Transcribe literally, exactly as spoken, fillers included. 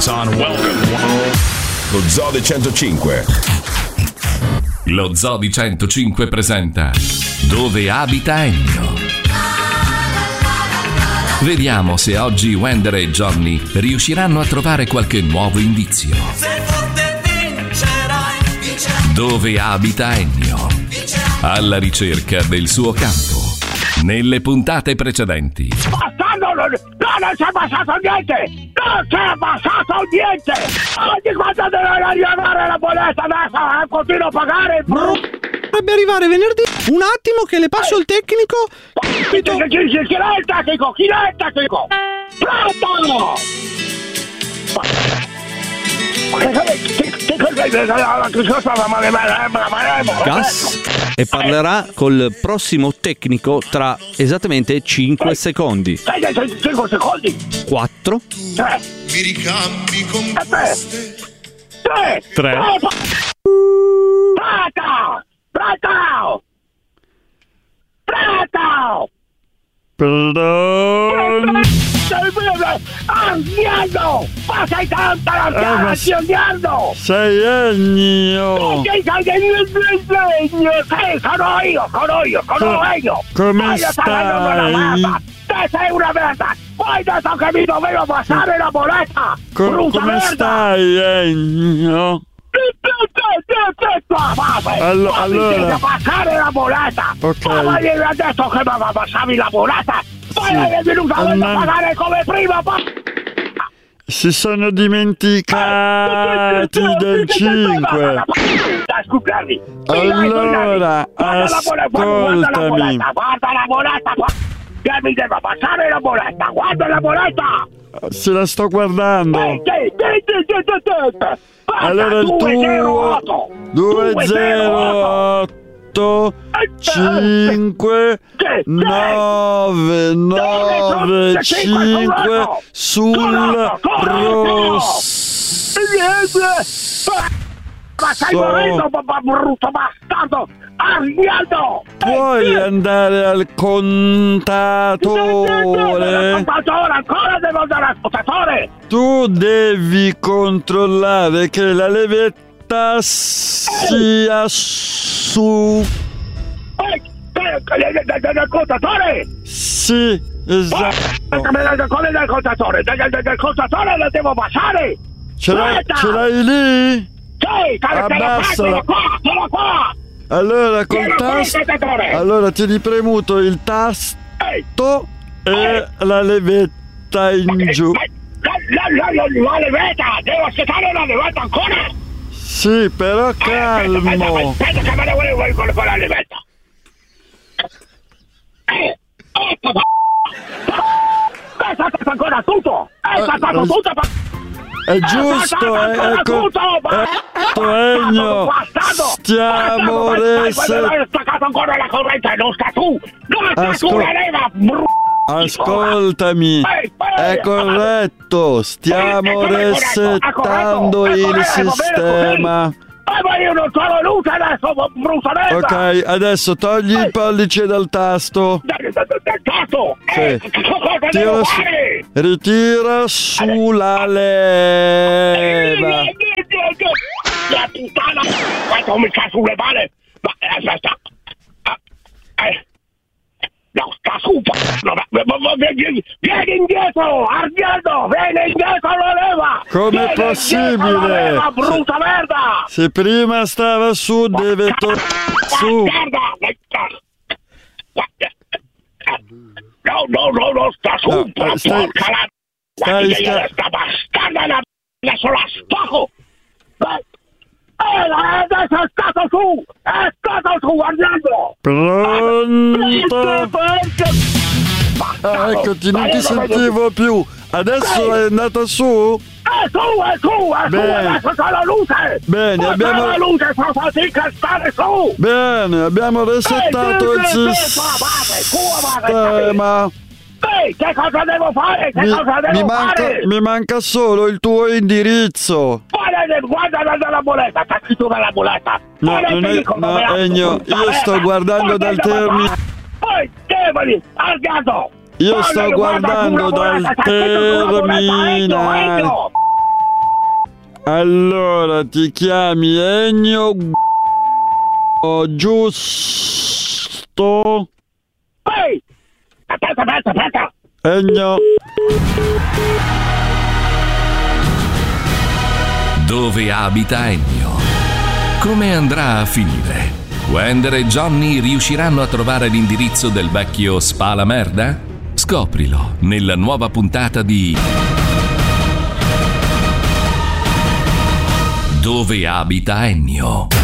Lights on, welcome. Lo Zoo di centocinque. Lo Zoo di centocinque presenta Dove abita Ennio? Vediamo se oggi Wender e Johnny riusciranno a trovare qualche nuovo indizio. Dove abita Ennio? Alla ricerca del suo campo. Nelle puntate precedenti. Bastardo, non, no, non c'è passato niente! Non c'è passato niente! Ogni quanto deve arrivare la bolletta adesso, eh, continuo a pagare! Dovrebbe arrivare venerdì. Un attimo che le passo il tecnico. Chi, chi, chi, chi è il tecnico? Chi è il tecnico? Pronto! Gas e parlerà col prossimo tecnico tra esattamente cinque secondi. cinque secondi? quattro. tre. Mi ricambi con queste. tre. tre. Pronto! Pronto! Pronto! Perdón. Arnaldo! Ma sei tanta la ma piazza, Arnaldo! Sei Ennio. Sei Ennio! Sì, sono io, sono io, sono Co- Ennio! come Voglio stai? una merda! Te sei una merda! Poi detto che mi dovevo passare la bolletta! Co- Brutta come merda! stai, Ennio? Allo- allora devo passare la bolletta. Ok. Ma mi ha detto che mi passavi la bolletta. Poi Sì. è venuto a Anna- pagare come prima. si sono dimenticati del cinque. Scusami. Allora, Guarda ascoltami. la bolletta, guarda la bolletta. Che mi deve passare la bolletta. Guarda la bolletta. Se la sto guardando. Allora il tuo due zero otto cinque nove nove cinque sul rosso. Ma stai morendo, brutto bastardo! Arnaldo! Puoi andare al contatore? Contatore, ancora devo andare al contatore! Tu devi controllare che la levetta sia su. Del contatore? Sì, esatto. Come del contatore? Del contatore la devo passare! Ce l'hai, ce l'hai lì? Sì, Abbassala. qua, sono qua! Allora col Vieni qua, tasto. contatore! Allora tieni premuto il tasto e la levetta in giù. La, la, la, la, la levetta! Devo aspettare la levetta ancora! Sì, però Aspetta, calmo. aspetta che me ne volevo con, con la levetta! Eh, eh, papà! È stato ancora tutto! È stato tutto! È giusto, è, è co- è Ennio. Stiamo resettando. Hai staccato ancora la corrente, non sta tu! Non sta Ascol- tu la leva, br... Ascoltami, è corretto, stiamo resettando il sistema. Eh, ma io non sono luce adesso, brutta merda! Ok, adesso togli il pollice dal tasto. Del tasto! Sì. Eh, cosa Tira devo su- fare? ritira sulla leva. La puttana! Quanto mi sta sulle balle! Ma aspetta! Eh, no, sta su! No, ma, ma, ma, vieni, vieni indietro! Arnaldo! Vieni indietro la leva! Com'è Vieni possibile? indietro la leva, brutta merda! Se prima stava su, deve tornare su. No, no, no, no, sta su! No, porca stai- la... stai- Guarda, stai- sta bastarda la... adesso la stacco! Eh, eh, adesso è stato su! È stato su, Arnaldo! Pronto? Ah, eccoti, non ti sentivo più. Adesso è andata su? È su, è su, è su, Bene. adesso c'è la luce! Bene, C'è abbiamo- la luce, fa fatica a stare su! Bene, abbiamo resettato il sistema. Ehi, che cosa devo fare? Che Mi, cosa devo mi manca, fare? mi manca solo il tuo indirizzo. Guarda, guarda dalla bolletta, sta scritto dalla bolletta. No, Guarda, non ti è- dico no, dove è. Ennio, io sto guardando dal termine. Poi, Devoli, Argado! Io Guarda, sto guarda guardando sulla dal bolletta, sta scritto sulla bolletta, Ennio, terminale. Ennio! Allora ti chiami Ennio, giusto? Ehi! Aspetta, aspetta, aspetta! Ennio. Dove abita Ennio? Come andrà a finire? Wender e Johnny riusciranno a trovare l'indirizzo del vecchio Spalamerda? Scoprilo nella nuova puntata di Dove abita Ennio?